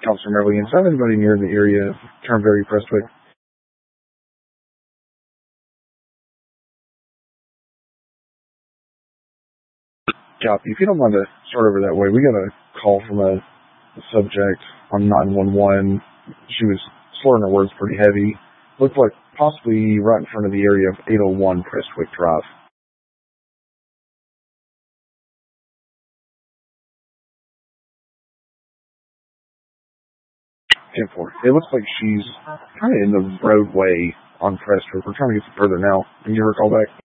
Officer Merley, is that anybody near the area? Turnberry, Prestwick. Copy. If you don't mind to start over that way, we got a call from a subject on 911. She was slurring her words pretty heavy. Looked like possibly right in front of the area of 801 Prestwick Drive. 10-4. It looks like she's kind of in the roadway on Prestwick. We're trying to get further now. Can you give her a call back?